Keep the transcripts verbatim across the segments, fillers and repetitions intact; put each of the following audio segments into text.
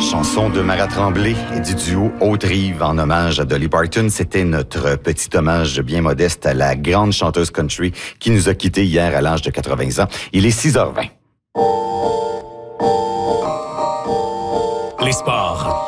chanson de Mara Tremblay et du duo Haute-Rive en hommage à Dolly Parton. C'était notre petit hommage bien modeste à la grande chanteuse country qui nous a quittés hier à l'âge de quatre-vingts ans. Il est six heures vingt. Les sports.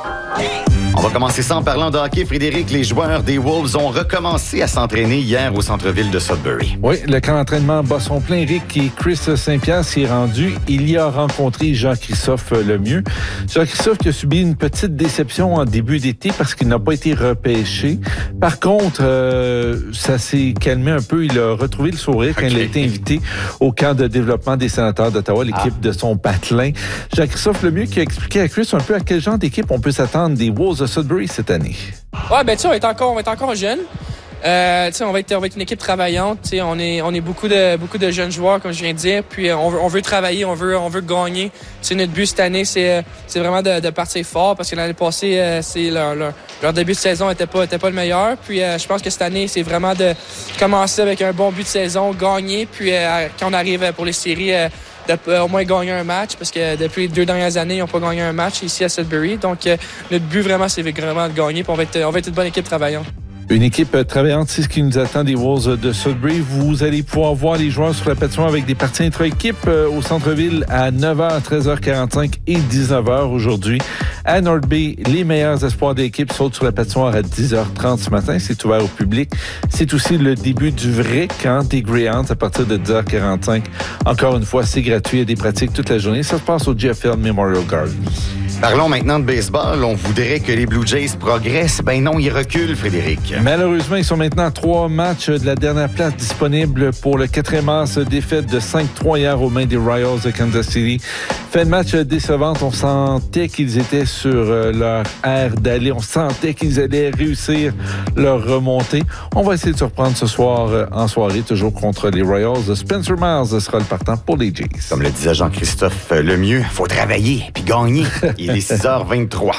On va commencer ça en parlant de hockey. Frédéric, les joueurs des Wolves ont recommencé à s'entraîner hier au centre-ville de Sudbury. Oui, le camp d'entraînement bat son plein. Rick et Chris Saint-Pierre s'y est rendu. Il y a rencontré Jean-Christophe Lemieux. Jean-Christophe qui a subi une petite déception en début d'été parce qu'il n'a pas été repêché. Par contre, euh, ça s'est calmé un peu. Il a retrouvé le sourire quand okay. il a été invité au camp de développement des Sénateurs d'Ottawa, l'équipe ah. de son patelin. Jean-Christophe Lemieux qui a expliqué à Chris un peu à quel genre d'équipe on peut s'attendre des Wolves de Sudbury cette année. Ouais, ben tu sais, on est encore, on va être encore jeune. Euh, tu sais, on va être, on va être une équipe travaillante. Tu sais, on est, on est beaucoup de, beaucoup de jeunes joueurs, comme je viens de dire. Puis on veut, on veut travailler, on veut, on veut gagner. Tu sais, notre but cette année, c'est, c'est vraiment de, de partir fort parce que l'année passée, euh, c'est leur, leur, leur début de saison était pas, était pas le meilleur. Puis euh, je pense que cette année, c'est vraiment de commencer avec un bon but de saison, gagner. Puis euh, quand on arrive pour les séries. Euh, de euh, au moins gagner un match parce que depuis les deux dernières années, ils n'ont pas gagné un match ici à Sudbury. Donc, euh, notre but vraiment, c'est vraiment de gagner. Puis on va être, on va être une bonne équipe travaillante. Une équipe travaillante, c'est ce qui nous attend des Wolves de Sudbury. Vous allez pouvoir voir les joueurs sur la patinoire avec des parties intra-équipes au centre-ville à neuf heures, treize heures quarante-cinq et dix-neuf heures aujourd'hui. À North Bay, les meilleurs espoirs de l'équipe sautent sur la patinoire à dix heures trente ce matin. C'est ouvert au public. C'est aussi le début du vrai camp des Greyhounds à partir de dix heures quarante-cinq. Encore une fois, c'est gratuit. Il y a des pratiques toute la journée. Ça se passe au G F L Memorial Gardens. Parlons maintenant de baseball. On voudrait que les Blue Jays progressent. Ben non, ils reculent, Frédéric. Malheureusement, ils sont maintenant à trois matchs de la dernière place disponible pour le quatrième mars. Défaite de cinq trois hier aux mains des Royals de Kansas City. Fin de match décevante. On sentait qu'ils étaient sur leur aire d'aller. On sentait qu'ils allaient réussir leur remontée. On va essayer de se reprendre ce soir en soirée, toujours contre les Royals. Spencer Miles sera le partant pour les Jays. Comme le disait Jean-Christophe Lemieux, faut travailler puis gagner. Il est six heures vingt-trois.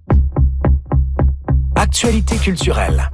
Actualité culturelle.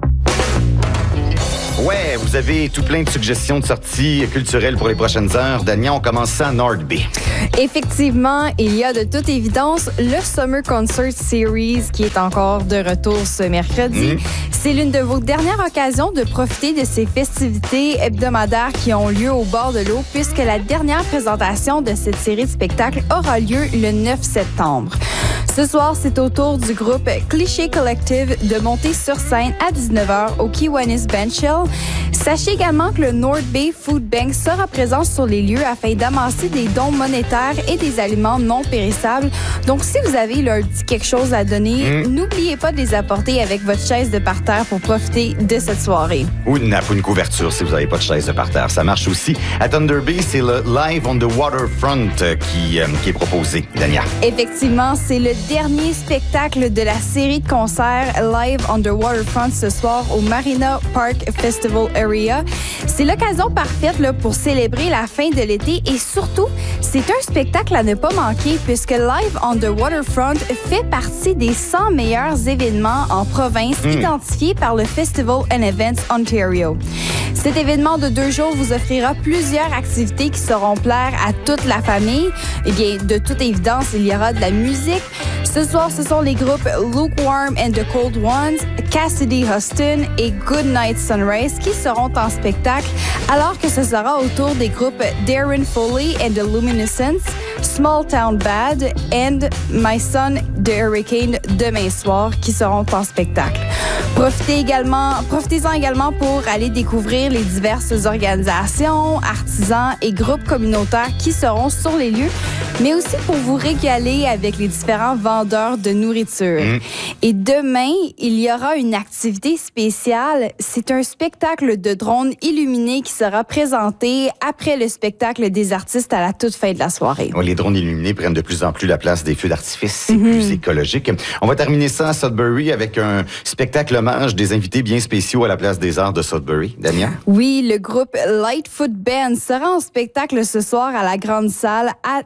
Ouais, vous avez tout plein de suggestions de sorties culturelles pour les prochaines heures. Dania, on commence ça à North Bay. Effectivement, il y a de toute évidence le Summer Concert Series qui est encore de retour ce mercredi. Mmh. C'est l'une de vos dernières occasions de profiter de ces festivités hebdomadaires qui ont lieu au bord de l'eau puisque la dernière présentation de cette série de spectacles aura lieu le neuf septembre. Ce soir, c'est au tour du groupe Cliché Collective de monter sur scène à dix-neuf heures au Kiwanis Bench Hill. Sachez également que le North Bay Food Bank sera présent sur les lieux afin d'amasser des dons monétaires et des aliments non périssables. Donc, si vous avez là, un petit quelque chose à donner, mmh. n'oubliez pas de les apporter avec votre chaise de parterre pour profiter de cette soirée. Ou une nappe ou une couverture si vous n'avez pas de chaise de parterre. Ça marche aussi. À Thunder Bay, c'est le Live on the Waterfront qui, euh, qui est proposé. Dania. Effectivement, c'est le dernier spectacle de la série de concerts Live on the Waterfront ce soir au Marina Park Festival Area. C'est l'occasion parfaite là, pour célébrer la fin de l'été et surtout, c'est un spectacle à ne pas manquer puisque Live on the Waterfront fait partie des cent meilleurs événements en province mmh. identifiés par le Festival and Events Ontario. Cet événement de deux jours vous offrira plusieurs activités qui sauront plaire à toute la famille. Eh bien, de toute évidence, il y aura de la musique. Ce soir, ce sont les groupes Lukewarm and the Cold Ones, Cassidy Huston et Goodnight Sunrise qui seront en spectacle, alors que ce sera au tour des groupes Darren Foley and the Luminescence, Small Town Bad and My Son the Hurricane demain soir qui seront en spectacle. Profitez également, profitez-en également pour aller découvrir les diverses organisations, artisans et groupes communautaires qui seront sur les lieux, mais aussi pour vous régaler avec les différents vendeurs de nourriture. Mmh. Et demain, il y aura une activité spéciale. C'est un spectacle de drones illuminés qui sera présenté après le spectacle des artistes à la toute fin de la soirée. Oui, les drones illuminés prennent de plus en plus la place des feux d'artifice. C'est mmh. plus écologique. On va terminer ça à Sudbury avec un spectacle hommage des invités bien spéciaux à la Place des Arts de Sudbury. Dania? Oui, le groupe Lightfoot Band sera en spectacle ce soir à la Grande Salle à dix-neuf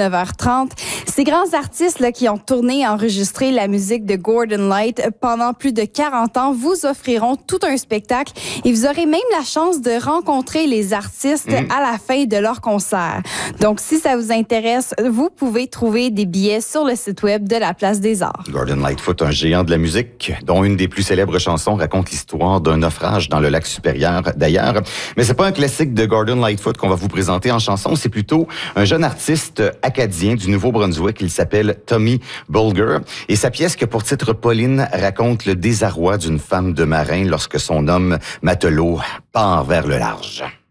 neuf heures trente. Ces grands artistes là, qui ont tourné et enregistré la musique de Gordon Light pendant plus de quarante ans vous offriront tout un spectacle et vous aurez même la chance de rencontrer les artistes mmh. à la fin de leur concert. Donc, si ça vous intéresse, vous pouvez trouver des billets sur le site web de la Place des Arts. Gordon Lightfoot, un géant de la musique, dont une des plus célèbres chansons raconte l'histoire d'un naufrage dans le lac supérieur d'ailleurs. Mais c'est pas un classique de Gordon Lightfoot qu'on va vous présenter en chanson, c'est plutôt un jeune artiste acadien du Nouveau-Brunswick. Il s'appelle Tommy Bulger. Et sa pièce qui a pour titre Pauline raconte le désarroi d'une femme de marin lorsque son homme matelot part vers le large.